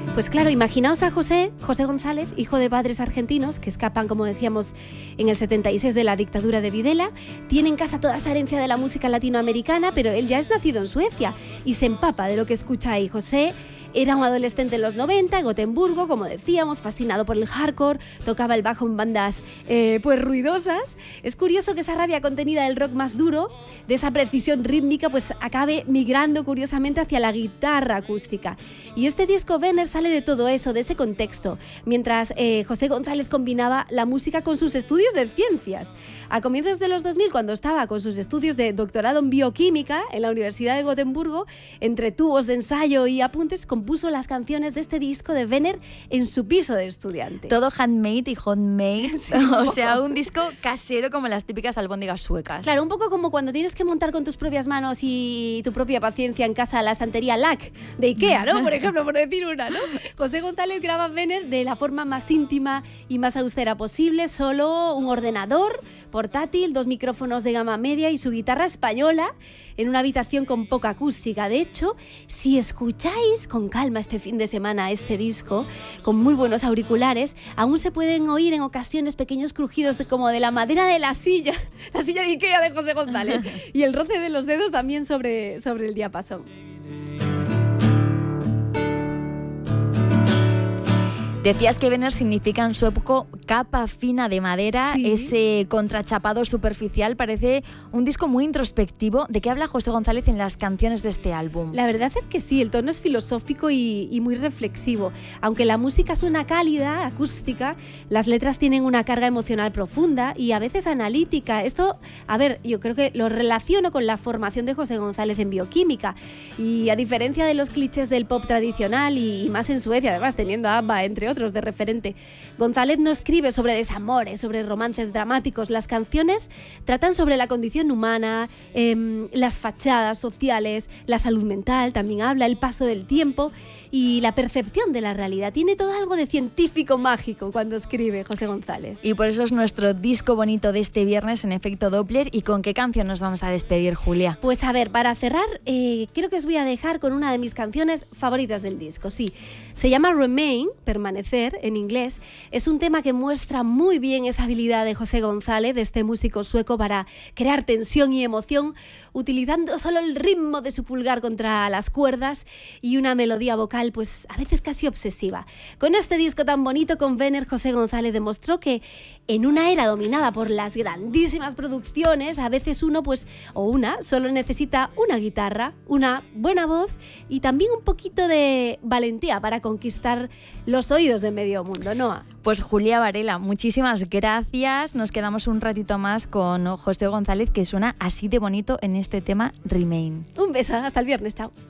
Pues claro, imaginaos a José González, hijo de padres argentinos que escapan, como decíamos, en el 76 de la dictadura de Videla. Tiene en casa toda esa herencia de la música latinoamericana, pero él ya es nacido en Suecia y se empapa de lo que escucha ahí. José era un adolescente en los 90, en Gotemburgo, como decíamos, fascinado por el hardcore, tocaba el bajo en bandas pues ruidosas. Es curioso que esa rabia contenida del rock más duro, de esa precisión rítmica, pues acabe migrando curiosamente hacia la guitarra acústica. Y este disco Venner sale de todo eso, de ese contexto, mientras José González combinaba la música con sus estudios de ciencias. A comienzos de los 2000, cuando estaba con sus estudios de doctorado en bioquímica en la Universidad de Gotemburgo, entre tubos de ensayo y apuntes, compuso las canciones de este disco de Venner en su piso de estudiante. Todo handmade y homemade, sí, o sea, un disco casero como las típicas albóndigas suecas. Claro, un poco como cuando tienes que montar con tus propias manos y tu propia paciencia en casa la estantería LAC de Ikea, ¿no? Por ejemplo, por decir una, ¿no? José González graba Venner de la forma más íntima y más austera posible, solo un ordenador portátil, 2 micrófonos de gama media y su guitarra española en una habitación con poca acústica. De hecho, si escucháis con calma este fin de semana este disco, con muy buenos auriculares, aún se pueden oír en ocasiones pequeños crujidos como de la madera de la silla de Ikea de José González, y el roce de los dedos también sobre el diapasón. Decías que Venner significa en sueco capa fina de madera, sí. Ese contrachapado superficial, parece un disco muy introspectivo. ¿De qué habla José González en las canciones de este álbum? La verdad es que sí, el tono es filosófico y muy reflexivo. Aunque la música suena cálida, acústica, las letras tienen una carga emocional profunda y a veces analítica. Esto, a ver, yo creo que lo relaciono con la formación de José González en bioquímica, y a diferencia de los clichés del pop tradicional y más en Suecia, además teniendo a ABBA, entre otros, de referente, González no escribe sobre desamores, sobre romances dramáticos. Las canciones tratan sobre la condición humana, las fachadas sociales, la salud mental, también habla, el paso del tiempo y la percepción de la realidad. Tiene todo algo de científico mágico cuando escribe José González. Y por eso es nuestro disco bonito de este viernes en Efecto Doppler. ¿Y con qué canción nos vamos a despedir, Julia? Pues a ver, para cerrar, creo que os voy a dejar con una de mis canciones favoritas del disco. Sí, se llama Remain, permanecer en inglés. Es un tema que muestra muy bien esa habilidad de José González, de este músico sueco, para crear tensión y emoción, utilizando solo el ritmo de su pulgar contra las cuerdas y una melodía vocal pues a veces casi obsesiva. Con este disco tan bonito, con Venner, José González demostró que en una era dominada por las grandísimas producciones, a veces uno o una solo necesita una guitarra, una buena voz y también un poquito de valentía para conquistar los oídos de medio mundo, ¿no? Pues Julia Varela, muchísimas gracias. Nos quedamos un ratito más con José González, que suena así de bonito en este tema Remain. Un beso, hasta el viernes, chao.